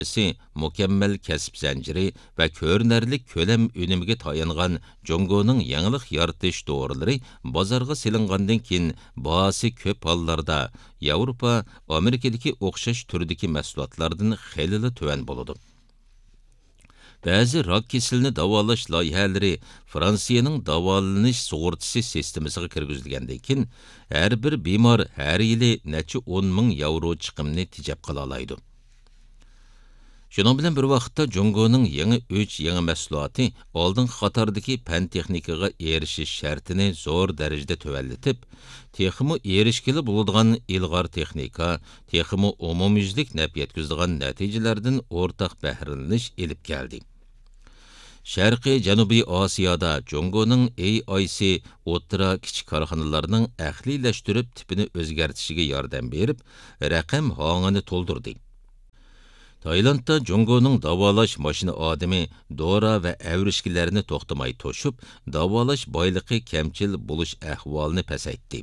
mukammal kasb zanjiri va ko'rinarlik ko'lam unimiga tayangan Jongoning yangilik yaratish to'g'rilari bozorga selingandan keyin bahasi ko'p hollarda Yevropa, Amerikadagi o'xshash turdagi mahsulotlardan xeyli tuvan bo'ladi. Ba'zi rak kesilini davolash loyihalari Fransiyaning davolanish sug'urtasi sistemasiga kirgizilgandan keyin har bir bemor har yili necha 10 ming yevro chiqimni tejab qila oladi. Şunun bilan bir vaqtda Jongoning yangi 3 yangi mahsuloti oldingi qatordagi fan texnikaga erishish shartini zo'r darajada tuvallatib, texmi erishkili bo'ladigan ilg'or texnika, texmi umumyuzlik naf yetkazadigan natijalardan o'rtaq bahramlanish elib keldi. Sharqiy Janubiy Osiyoda Jongoning AIC o'ttira kichik korxonalarning ahliylashtirib tipini o'zgartishiga yordam berib, raqam hongini to'ldirdi. Taylandda Jongoning davolash mashina odami dora va avrishkilarni to'xtamay to'shib, davolash boyligi kamchil bo'lish ahvolini pasaytdi.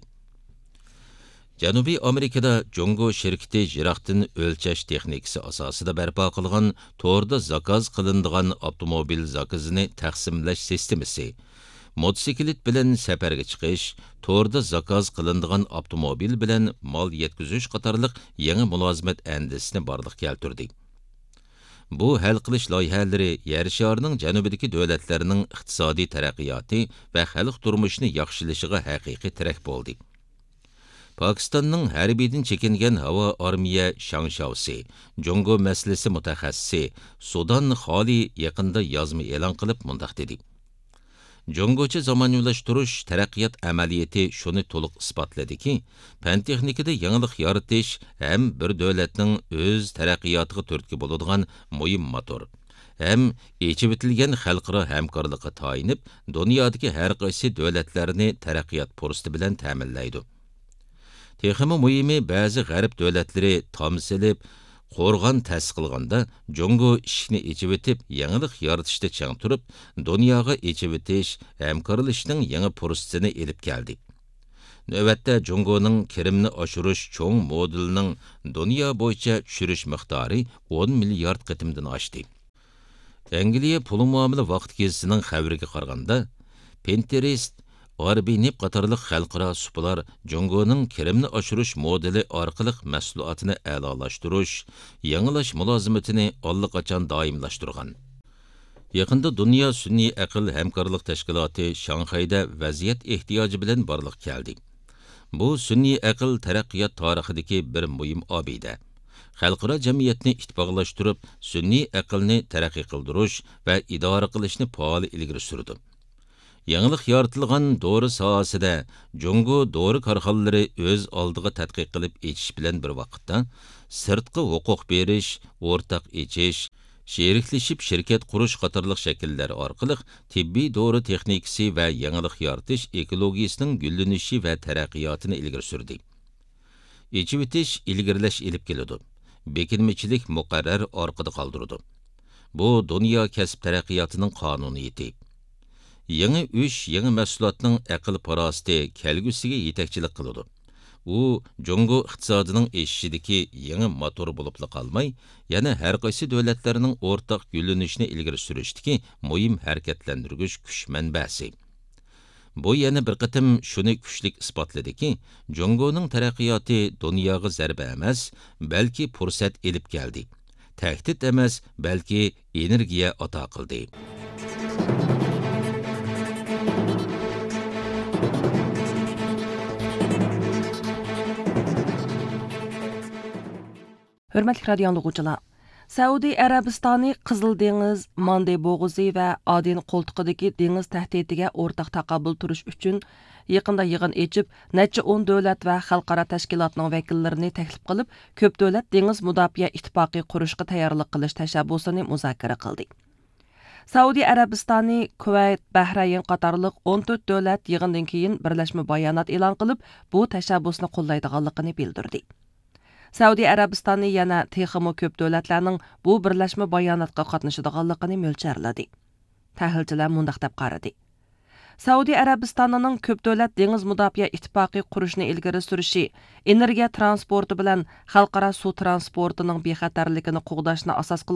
Janubiy Amerikada Jongo shirkati jiroqdan o'lchash texnikasi asosida barpo qilgan to'rda zakaz qilinadigan avtomobil zakazini taqsimlash sistemasi, motosiklet bilan safarga chiqish, to'rda zakaz qilinadigan avtomobil bilan mol yetkazish qatorliq yangi mulozimat andisini borliq keltirdi. Bu hal qilish loyihalari yer sharining janubidagi davlatlarning iqtisodiy taraqqiyoti va xalq turmushini yaxshilashiga haqiqiy tirak bo'ldi. Pakistanning harbiydan chekingan havo armiya Shangshavsi, Jongo masalasi mutaxassisi Sudan Xoli yaqinda yozma e'lon qilib mundaq dedi. Jongocha zamoniylashtirish taraqqiyot amaliyati shuni to'liq isbotladiki, fan texnikada yangilik yaratish ham bir davlatning o'z taraqqiyotiga turtki bo'ladigan muhim motor. Ham echivitilgan xalqaro hamkorlikqa tayinib, dunyodagi har qaysi davlatlarni taraqqiyot fursati bilan ta'minlaydi. Texmi muhimi ba'zi g'arb davlatlari tomsilib qo'rg'on ta'sis qilganda Jongo ishni echivitib, yangilik yaratishda chang turib, dunyoga echivitish, hamkorlashning yangi fursatini elib keldi. Navbatda Jongoning kirimni oshirish cho'ng modelining dunyo bo'yicha tushirish miqdori 10 milliard qitimdan oshdi. Angliya pul muomala vaqt gezisining xabariga qaraganda, Pinterest Arbinib qatorliq xalqaro suplar Jongoning kirimni oshirish modeli orqali mahsulotini a'lolashtirish, yangilash mulozimatini allaqachon doimlashtirgan. Yaqinda Dunyo sun'iy aql hamkorlik tashkiloti Shanxayda vaziyat ehtiyoji bilan borliq keldi. Bu sun'iy aql taraqqiyot tarixidagi bir muhim obida. Xalqaro jamiyatni ittifoqlashtirib, sun'iy aqlni taraqqiy qildirish va idora qilishni faol ilgari surdi. Yangilik yaratilgan dori sohasida Jongo dori korxonalari o'z oldiga tadqiq qilib echish bilan bir vaqtda sirtqi huquq berish, o'rtaq echish, sheriklashib shirkat qurish qatorliq shakllar orqali tibbiy dori texnikasi va yangilik yaratish ekologiyasining gullanishi va taraqqiyotini ilgari surdi. Echivitish ilgirlash elib keladi. Bekinmachilik muqarrar orqada qoldirdi. Bu dunyo kasb taraqqiyotining qonuniyati. Yangi yangi mahsulotning aql parosati kelgusiga yetakchilik qiladi. U Jongo iqtisodining eshishidagi yangi motor bo'lib qolmay, yana har qaysi davlatlarning o'rtaq gullanishini ilgari surishdagi muhim harakatlantirgich kuch manbasi. Bu yana bir qatim shuni kuchlik isbotladiki, Jongoning taraqqiyoti dunyoga zarba emas, balki fursat elib keldi. Tahdid emas, balki energiya ato qildi. Hörmətli radio dinləyicilər, Səudi Ərəbistanı Qızıl Dəniz, Mande boğuzu və Aden qoltuqidagi dengiz tahdidiga o'rtaq taqabul turish uchun yaqinda yig'in echib, necha 10 davlat va xalqaro tashkilotning vakillarini taklif qilib, ko'p davlat dengiz mudofaa ittifoqi qurishga tayyorlik qilish tashabbusini muzokara qildi. Saudiya Arabistoni, Kuvayt, Bahrayn qatorliq 14 davlat yig'indan keyin birlashma bayonot e'lon qilib, bu tashabbusni qo'llaydiganligini bildirdi. Saudiya Arabistoni yana texmo ko'p davlatlarning bu birlashma bayonotga qatnashadiganligini mo'ljarladi. Tahlilchilar mundaq deb qaradi. Saudiya Arabistonining ko'p davlat dengiz mudofaa ittifoqi qurishni ilgari surishi, energiya transporti bilan xalqaro suv transportining bexatarligini qo'g'dashni asos